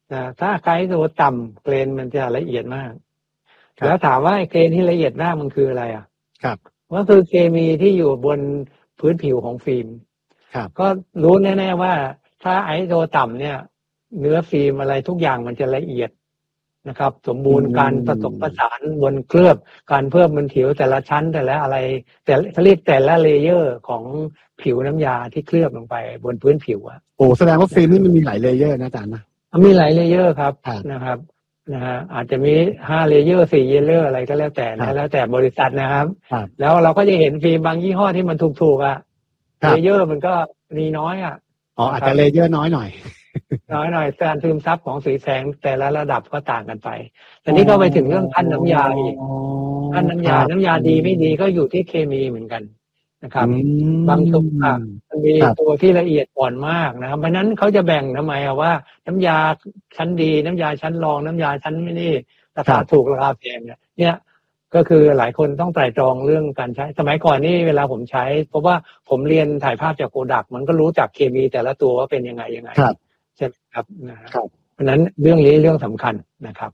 นะถ้าไกด์ตัวต่ำเกรนมันจะละเอียดมากแล้วถามว่าเกรนที่ละเอียดมากมันคืออะไรอ่ะครับก็คือเคมีที่อยู่บนพื้นผิวของฟิล์มก็รู้แน่ๆว่าถ้าไอโซต่ำเนี่ยเนื้อฟิล์มอะไรทุกอย่างมันจะละเอียดนะครับสมบูรณ์การผสมผสานบนเคลือบการเพิ่มบนผิวแต่ละชั้นแต่ละอะไรแต่เขาเรียกแต่ละเลเยอร์ของผิวน้ำยาที่เคลือบลงไปบนพื้นผิวอ่ะโอ้แสดงว่าฟิล์มนี่มันมีหลายเลเยอร์นะอาจารย์นะมีหลายเลเยอร์ครับนะครับนะฮะอาจจะมี5เลเยอร์4เลเยอร์อะไรก็แล้วแต่นะแล้วแต่บริษัทนะครับแล้วเราก็จะเห็นฟิล์มบางยี่ห้อที่มันถูกๆอ่ะเลเยอร์มันก็มีน้อยอ่ะอาจจะเลเยอร์น้อยหน่อยการซึมซับของสีแสงแต่ละระดับก็ต่างกันไปแต่นี้ก็ไปถึงเรื่องขั้นน้ำยาอีกขั้นน้ำยาดีไม่ดีก็อยู่ที่เคมีเหมือนกันนะครับบางตัวมันมีตัวที่ละเอียดอ่อนมากนะครับเพราะนั้นเขาจะแบ่งทำไมว่าน้ำยาชั้นดีน้ำยาชั้นรองน้ำยาชั้นไม่นี่ราคาถูกราคาแพงเนี่ยก็คือหลายคนต้องไตร่ตรองเรื่องการใช้สมัยก่อนนี่เวลาผมใช้เพราะว่าผมเรียนถ่ายภาพจากโปรดักต์มันก็รู้จักเคมีแต่ละตัวว่าเป็นยังไงใช่ไหมครับนะครับเพราะนั้นเรื่องนี้เรื่องสำคัญนะครับ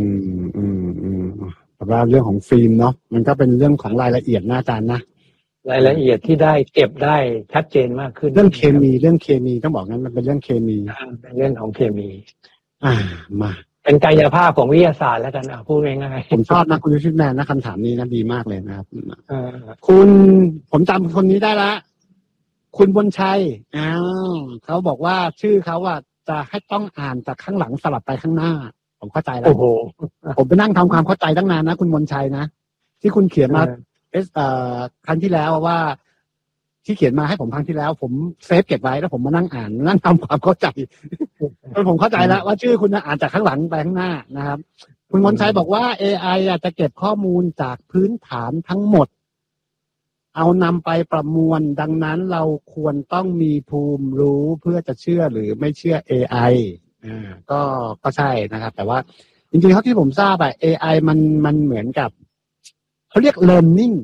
แต่ว่าเรื่องของฟิล์มเนาะมันก็เป็นเรื่องของรายละเอียดนะอาจารย์นะรายละเอียดที่ได้เก็บได้ชัดเจนมากขึ้นเรื่องเคมีต้องบอกงั้นมันเป็นเรื่องเคมีเป็นเรื่องของเคมีมาเป็นกายภาพของวิทยาศาสตร์แล้วกันพูดง่ายๆผมชอบนะคุณยูชิตแมนนะคำถามนี้นะดีมากเลยนะครับคุณผมจำคนนี้ได้ละคุณบนชัยเขาบอกว่าชื่อเขาว่าจะให้ต้องอ่านจากข้างหลังสลับไปข้างหน้าผมเข้าใจแล้ว ผมไปนั่งทำความเข้าใจตั้งนานนะคุณบนชัยนะที่คุณเขียนมาครั้งที่แล้วว่าที่เขียนมาให้ผมครั้งที่แล้วผมเซฟเก็บไว้แล้วผมมานั่งอ่านนั่งทำความเข้าใจจนผมเข้าใจแล้วว่าชื่อคุณอ่านจากข้างหลังไปข้างหน้านะครับคุณมนชัยบอกว่า AI จะเก็บข้อมูลจากพื้นฐานทั้งหมดเอานำไปประมวลดังนั้นเราควรต้องมีภูมิรู้เพื่อจะเชื่อหรือไม่เชื่อ AI ก็ใช่นะครับแต่ว่าจริงๆเท่าที่ผมทราบAI มันเหมือนกับเขาเรียก learning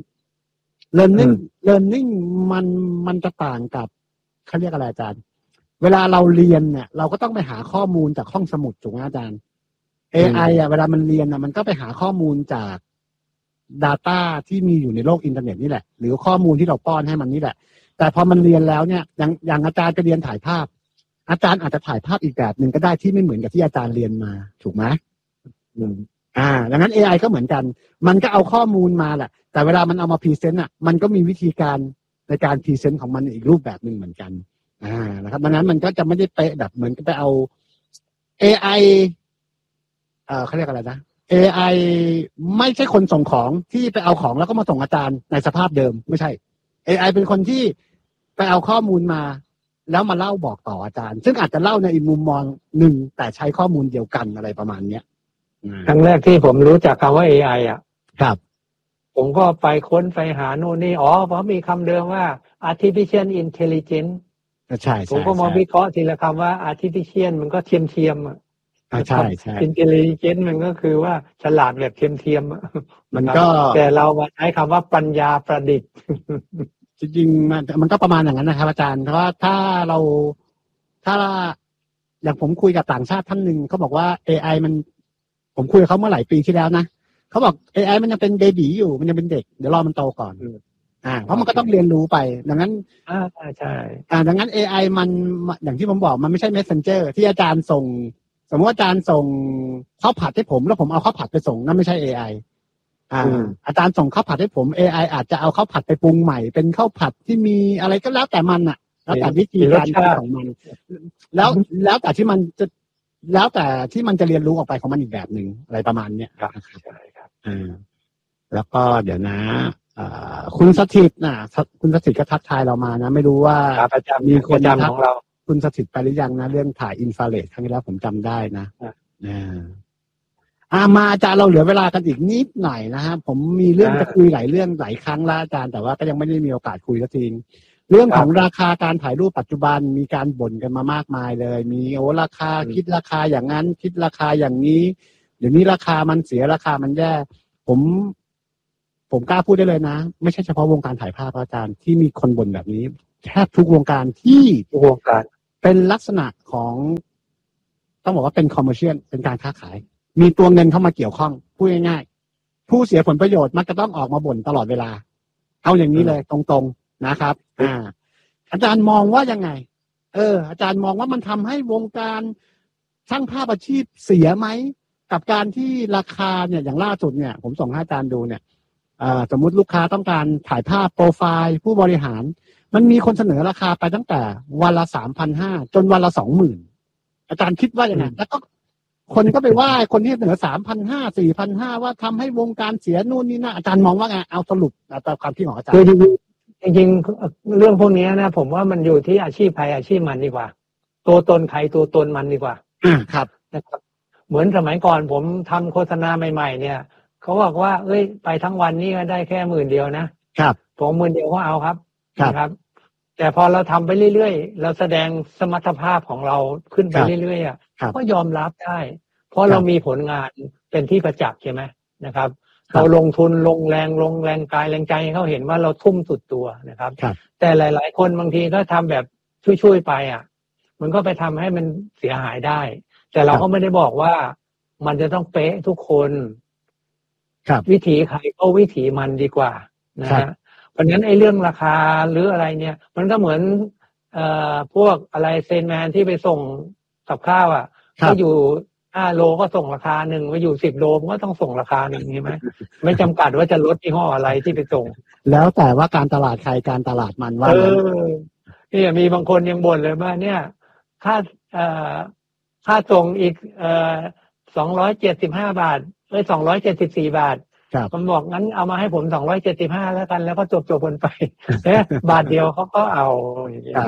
มันจะต่างกับเขาเรียกอะไรอาจารย์เวลาเราเรียนเนี่ยเราก็ต้องไปหาข้อมูลจากห้องสมุดถูกไหมอาจารย์ AI เวลามันเรียนมันก็ไปหาข้อมูลจาก data ที่มีอยู่ในโลกอินเทอร์เน็ตนี่แหละหรือข้อมูลที่เราป้อนให้มันนี่แหละแต่พอมันเรียนแล้วเนี่ยอย่างอาจารย์จะเรียนถ่ายภาพอาจารย์อาจจะถ่ายภาพอีกแบบหนึ่งก็ได้ที่ไม่เหมือนกับที่อาจารย์เรียนมาถูกไหมดังนั้น AI ก็เหมือนกันมันก็เอาข้อมูลมาแหละแต่เวลามันเอามาพรีเซนต์มันก็มีวิธีการในการพรีเซนต์ของมันอีกรูปแบบหนึ่งเหมือนกันนะครับดังนั้นมันก็จะไม่ได้เป๊ะแบบเหมือนไปเอา AI เขาเรียกอะไรนะ AI ไม่ใช่คนส่งของที่ไปเอาของแล้วก็มาส่งอาจารย์ในสภาพเดิมไม่ใช่ AI เป็นคนที่ไปเอาข้อมูลมาแล้วมาเล่าบอกต่ออาจารย์ซึ่งอาจจะเล่าในอีกมุมมองหนึ่งแต่ใช้ข้อมูลเดียวกันอะไรประมาณเนี้ยครั้งแรกที่ผมรู้จักคำว่า AI ครับผมก็ไปค้นไปหาโน่นนี่เพราะมีคำเดิมว่า artificial intelligence ใช่ผมก็มาวิเคราะห์ทีละคำว่า artificial มันก็เทียมใช่ intelligence มันก็คือว่าฉลาดแบบเทียมมันก็แต่เรามาใช้คำว่าปัญญาประดิษฐ์จริงๆมันก็ประมาณอย่างนั้นนะครับอาจารย์เพราะว่าถ้าอย่างผมคุยกับต่างชาติท่านหนึ่งเขาบอกว่า AI ผมคุยกับเขาเมื่อหลายปีที่แล้วนะเขาบอก AI มันยังเป็นเบบีอยู่มันยังเป็นเด็กเดี๋ยวรอมันโตก่อนเพราะมันก็ต้องเรียนรู้ไปดังนั้นใช่ดังนั้น AI มันอย่างที่ผมบอกมันไม่ใช่ Messenger ที่อาจารย์ส่งสมมติว่าอาจารย์ส่งข้าวผัดให้ผมแล้วผมเอาข้าวผัดไปส่งนั่นไม่ใช่ AI อาจารย์ส่งข้าวผัดให้ผม AI อาจจะเอาข้าวผัดไปปรุงใหม่เป็นข้าวผัดที่มีอะไรก็แล้วแต่มันแล้วแต่วิธีการของมันแล้วแต่ที่มันจะเรียนรู้ออกไปของมันอีกแบบหนึ่งอะไรประมาณเนี้ยครับใช่ครับแล้วก็เดี๋ยวนะคุณสถิตคุณสถิตก็ทักทายเรามานะไม่รู้ว่ามีคนทักคุณสถิตไปหรือยังนะเรื่องถ่ายอินฟราเรดครั้งที่แล้วผมจำได้นะมาอาจารย์เราเหลือเวลากันอีกนิดหน่อยนะฮะผมมีเรื่องจะคุยหลายเรื่องหลายครั้งแล้วอาจารย์แต่ว่าก็ยังไม่ได้มีโอกาสคุยสักทีเรื่องของราคาการถ่ายรูปปัจจุบันมีการบ่นกันมามากมายเลยมีราคาคิดราคาอย่างนั้นคิดราคาอย่างนี้เดี๋ยวนี้ราคามันเสียราคามันแย่ผมกล้าพูดได้เลยนะไม่ใช่เฉพาะวงการถ่ายภาพอาจารย์ที่มีคนบ่นแบบนี้แทบทุกวงการที่เป็นลักษณะของตต้องบอกว่าเป็นคอมเมอร์เชียลเป็นการค้าขายมีตัวเงินเข้ามาเกี่ยวข้องพูดง่ายๆผู้เสียผลประโยชน์มักจะต้องออกมาบ่นตลอดเวลาเอาอย่างนี้เลยตรงๆนะครับอาจารย์มองว่ายังไงอาจารย์มองว่ามันทำให้วงการช่างภาพอาชีพเสียไหมกับการที่ราคาเนี่ยอย่างล่าสุดเนี่ยผมส่งให้อาจารย์ดูเนี่ยสมมุติลูกค้าต้องการถ่ายภาพโปรไฟล์ผู้บริหารมันมีคนเสนอราคาไปตั้งแต่วันละ 3,500 จนวันละ 20,000 อาจารย์คิดว่าอย่างไรแล้วก็คนก็ไปว่าคนที่เสนอ 3,500 4,500 ว่าทำให้วงการเสียนู่นนี่นั่นอาจารย์มองว่าไงเอาสรุปตามความคิดของอาจารย์จริงเรื่องพวกนี้นะผมว่ามันอยู่ที่อาชีพใครอาชีพมันดีกว่าตัวตนใครตัวตนมันดีกว่าครับนะครับเหมือนสมัยก่อนผมทำโฆษณาใหม่ๆเนี่ยเขาบอกว่าเอ้ยไปทั้งวันนี่ก็ได้แค่10,000 เดียวนะครับผม10,000 เดียวก็เอาครับนะครับแต่พอเราทำไปเรื่อยๆเราแสดงสมรรถภาพของเราขึ้นไปเรื่อยๆก็ยอมรับได้เพราะเรามีผลงานเป็นที่ประจักษ์ใช่ไหมนะครับเราลงทุนลงแรงกายแรงใจให้เขาเห็นว่าเราทุ่มสุดตัวนะครับแต่หลายๆคนบางทีก็ทำแบบช่วยๆไปมันก็ไปทำให้มันเสียหายได้แต่เราก็ไม่ได้บอกว่ามันจะต้องเป๊ะทุกคนวิถีใครก็วิถีมันดีกว่านะฮะเพราะฉะนั้นไอ้เรื่องราคาหรืออะไรเนี่ยมันก็เหมือนพวกอะไรเซนแมนที่ไปส่งกับข้าวก็อยู่5 โลก็ส่งราคาหนึ่งไปอยู่10 โลก็ต้องส่งราคาหนึ่งใช่ไหมไม่จำกัดว่าจะลดยี่ห้ออะไรที่ไปส่งแล้วแต่ว่าการตลาดใครการตลาดมันว่านี่มีบางคนยังบ่นเลยว่าเนี่ยค่าส่งอีก275 บาท274 บาทผมบอกงั้นเอามาให้ผม275แล้วกันแล้วก็จบไปบาทเดียวเขาก็เอาอย่างเงี้ย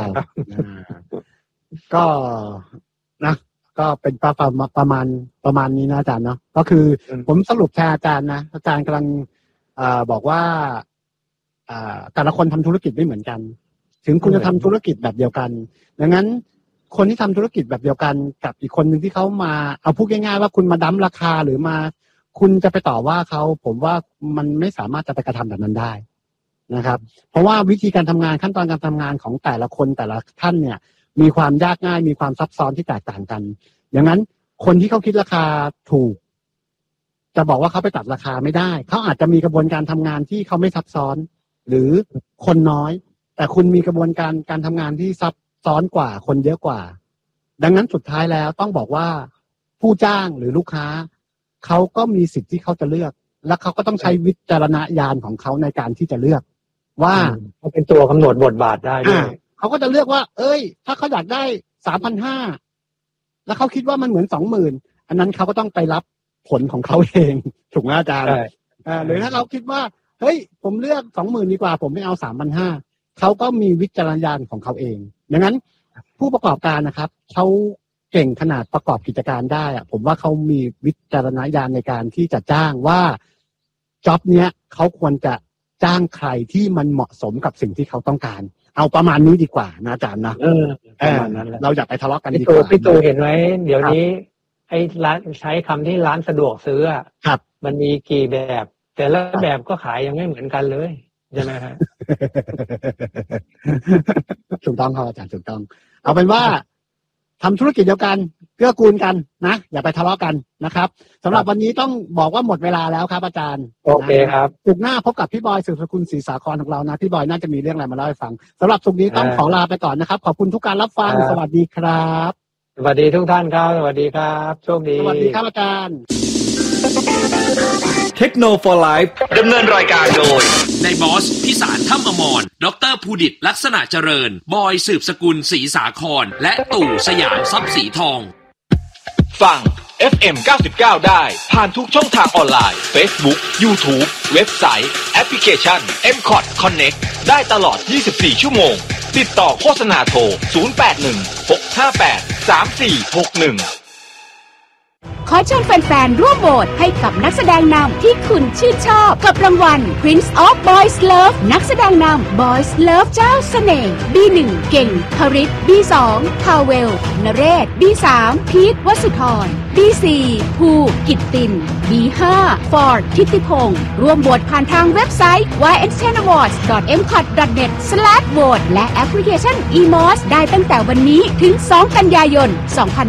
ก็นะก็เป็นประมาณนี้นะอาจารย์เนาะก็คือผมสรุปแทนอาจารย์นะอาจารย์กำลังบอกว่าแต่ละคนทำธุรกิจไม่เหมือนกันถึงคุณจะทำธุรกิจแบบเดียวกันดังนั้นคนที่ทำธุรกิจแบบเดียวกันกับอีกคนหนึ่งที่เขามาเอาพูดง่ายๆว่าคุณมาดั้มราคาหรือมาคุณจะไปต่อว่าเขาผมว่ามันไม่สามารถจะไปกระทำแบบนั้นได้นะครับเพราะว่าวิธีการทำงานขั้นตอนการทำงานของแต่ละคนแต่ละท่านเนี่ยมีความยากง่ายมีความซับซ้อนที่แตกต่างกันอย่างนั้นคนที่เขาคิดราคาถูกจะบอกว่าเขาไปตัดราคาไม่ได้เขาอาจจะมีกระบวนการทำงานที่เขาไม่ซับซ้อนหรือคนน้อยแต่คุณมีกระบวนการทำงานที่ซับซ้อนกว่าคนเยอะกว่าดังนั้นสุดท้ายแล้วต้องบอกว่าผู้จ้างหรือลูกค้าเขาก็มีสิทธิ์ที่เขาจะเลือกและเขาก็ต้องใช้วิจารณญาณของเขาในการที่จะเลือกว่าเขาเป็นตัวกำหนดบทบาทได้ด้วยเขาก็จะเลือกว่าถ้าเขาอยากได้ 3,500 แล้วเขาคิดว่ามันเหมือน 20,000 อันนั้นเขาก็ต้องไปรับผลของเขาเองถูกไหมอาจารย์หรือถ้าเขาคิดว่าเฮ้ยผมเลือก 20,000 ดีกว่าผมไม่เอา 3,500 เขาก็มีวิจารณญาณของเขาเองดังนั้นผู้ประกอบการนะครับเขาเก่งขนาดประกอบกิจการได้ผมว่าเขามีวิจารณญาณในการที่จะจ้างว่าจ็อบเนี้ยเขาควรจะจ้างใครที่มันเหมาะสมกับสิ่งที่เขาต้องการเอาประมาณนี้ดีกว่านะอาจารย์นะประมาณนั้นเราอย่าไปทะเลาะกันดีกว่าพี่ตูเห็นไหมเดี๋ยวนี้ไอ้ร้านใช้คำที่ร้านสะดวกซื้อมันมีกี่แบบแต่ละแบบก็ขายยังไม่เหมือนกันเลยใช่ไหมฮะถูกต้องครับอาจารย์ถูกต้องเอาเป็นว่าทำธุรกิจเดียวกันเกื้อกูลกันนะอย่าไปทะเลาะกันนะครับสำหรับวันนี้ต้องบอกว่าหมดเวลาแล้วครับอาจารย์โอเคครับศุกร์หน้าพบกับพี่บอยสืบสกุลศรีสาครของเรานะพี่บอยน่าจะมีเรื่องอะไรมาเล่าให้ฟังสำหรับศุกร์นี้ต้องขอลาไปก่อนนะครับขอบคุณทุกการรับฟังสวัสดีครับสวัสดีทุกท่านครับสวัสดีครับโชคดีสวัสดีครับอาจารย์เทคโนโลยีไลฟ์ดำเนินรายการโดยนายบอสพิสารถ้ำอมรดร.ภูดิตลักษณะเจริญบอยสืบสกุลศรีสาครและตู่สยามทรัพย์สีทองฟัง FM 99 ได้ผ่านทุกช่องทางออนไลน์ Facebook YouTube เว็บไซต์แอปพลิเคชัน MCOT Connect ได้ตลอด24 ชั่วโมงติดต่อโฆษณาโทร0816583461 ขอเชิญแฟนๆร่วมโหวตให้กับนักแสดงนำที่คุณชื่นชอบกับรางวัล Prince of Boys Love นักแสดงนำ Boys Love เจ้าเสน่ห์ B1 เก่งคริต B2 พาเวลนเรศ B3 พีทวสุธร B4 ภูกิตติน B5 ฟอร์ดทิติพงศ์ร่วมโหวตผ่านทางเว็บไซต์ ynxtenawards.mcot.net/vote และแอปพลิเคชัน eMOS ได้ตั้งแต่วันนี้ถึง2 กันยายน 2023